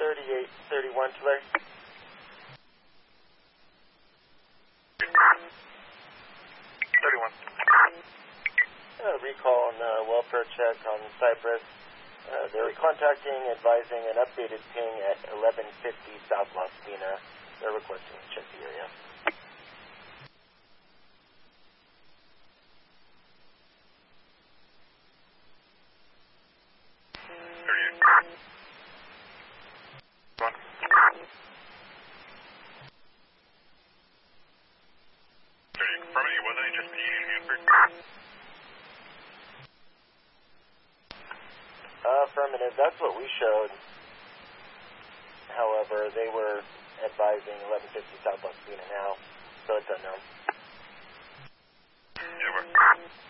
3831 Tulare. Recall on welfare check on Cypress. They were contacting, advising an updated ping at 1150 South Las Vegas. They're requesting to check the area. Affirmative, that's what we showed. However, they were advising 1150 South Las Vegas now, so it's unknown. Yeah,